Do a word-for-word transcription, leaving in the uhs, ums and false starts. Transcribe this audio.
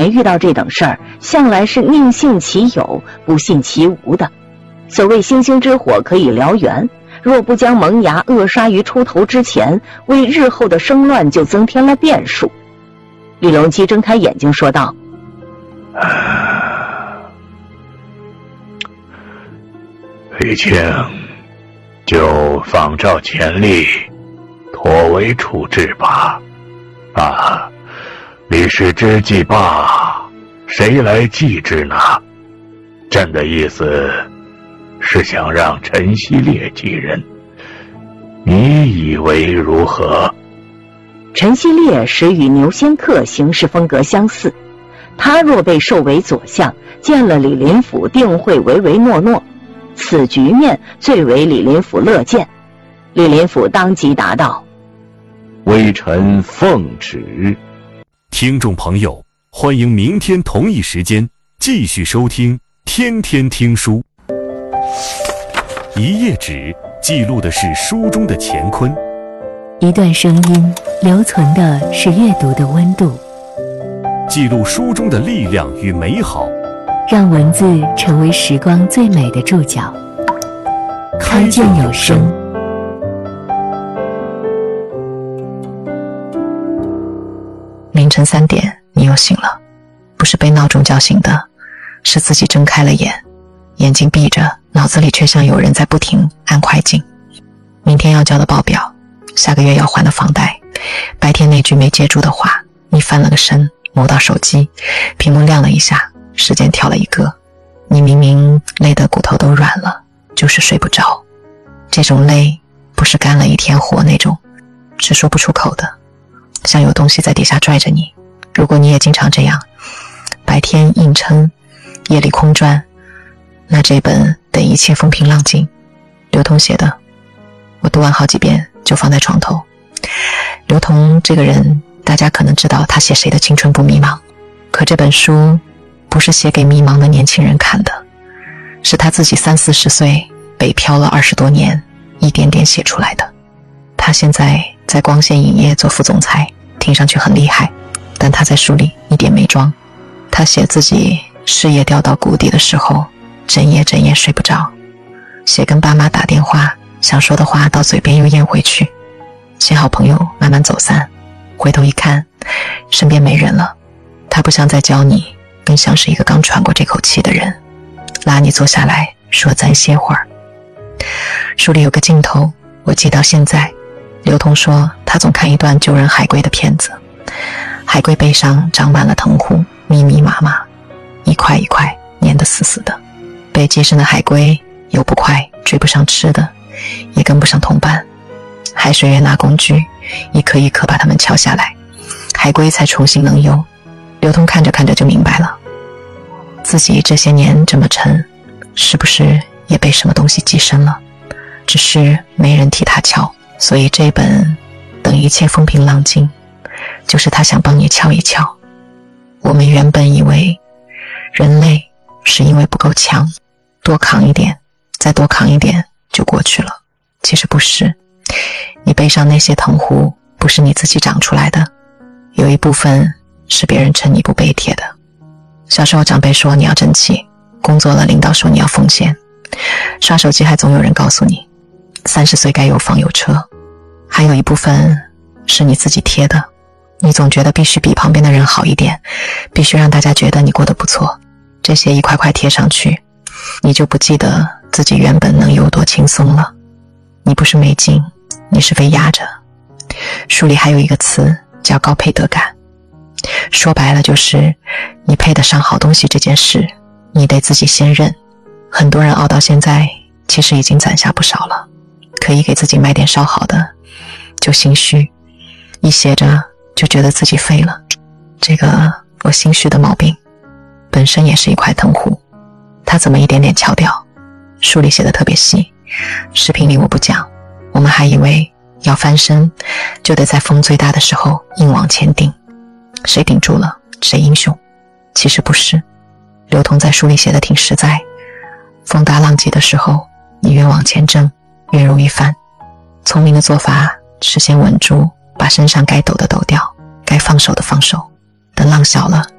年遇到这等事儿，向来是宁信其有，不信其无的。所谓星星之火可以燎原，若不将萌芽扼杀于出头之前，为日后的生乱就增添了变数。李隆基睁开眼睛说道： 裴青，就仿照前例，妥为处置吧。啊，李氏之计罢，谁来继之呢？朕的意思是想让陈希烈继任，你以为如何？ 陈希烈实与牛仙客行事风格相似，他若被授为左相，见了李林甫定会唯唯诺诺，此局面最为李林甫乐见。李林甫当即答道： 微臣奉旨。 听众朋友，欢迎明天同一时间继续收听天天听书。一页纸记录的是书中的乾坤， 一段声音留存的是阅读的温度， 记录书中的力量与美好， 让文字成为时光最美的注脚。开卷有声。 凌晨三点，你又醒了，不是被闹钟叫醒的，是自己睁开了眼，眼睛闭着，脑子里却像有人在不停按快进。明天要交的报表，下个月要还的房贷，白天那句没接住的话，你翻了个身，摸到手机，屏幕亮了一下，时间跳了一个，你明明累得骨头都软了，就是睡不着。这种累不是干了一天活那种，是说不出口的，像有东西在底下拽着你。如果你也经常这样，白天硬撑，夜里空转，那这本《等一切风平浪静》，刘同写的，我读完好几遍就放在床头。刘同这个人，大家可能知道他写谁的青春不迷茫，可这本书不是写给迷茫的年轻人看的，是他自己三四十岁北漂了二十多年，一点点写出来的。他现在在光线影业做副总裁，听上去很厉害，但他在书里一点没装。他写自己事业掉到谷底的时候，整夜整夜睡不着，写跟爸妈打电话，想说的话到嘴边又咽回去，写好朋友慢慢走散，回头一看身边没人了，他不像在教你，更像是一个刚喘过这口气的人，拉你坐下来说咱歇会儿。书里有个镜头我记到现在，刘同说他总看一段救人海龟的片子，海龟背上长满了藤壶，密密麻麻，一块一块粘得死死的，被接生的海龟游不快，追不上吃的，也跟不上同伴，海水员拿工具一颗一颗把它们敲下来，海龟才重新能游。刘同看着看着就明白了，自己这些年这么沉，是不是也被什么东西寄生了，只是没人替他敲。所以这本等一切风平浪静，就是他想帮你敲一敲。我们原本以为人类是因为不够强，多扛一点，再多扛一点就过去了，其实不是。你背上那些藤壶不是你自己长出来的，有一部分是别人趁你不备贴的。小时候长辈说你要争气，工作了领导说你要奉献，刷手机还总有人告诉你三十岁该有房有车。还有一部分是你自己贴的，你总觉得必须比旁边的人好一点，必须让大家觉得你过得不错，这些一块块贴上去，你就不记得自己原本能有多轻松了。你不是没劲，你是被压着。书里还有一个词叫高配得感，说白了就是你配得上好东西这件事，你得自己先认。很多人熬到现在其实已经攒下不少了，可以给自己买点稍好的就心虚，一写着就觉得自己废了。这个我心虚的毛病本身也是一块藤壶，它怎么一点点敲掉，书里写的特别细，视频里我不讲。我们还以为要翻身就得在风最大的时候硬往前顶，谁顶住了谁英雄，其实不是。刘同在书里写的挺实在，风大浪急的时候你越往前挣越容易翻，聪明的做法是先稳住，把身上该抖的抖掉，该放手的放手，等浪小了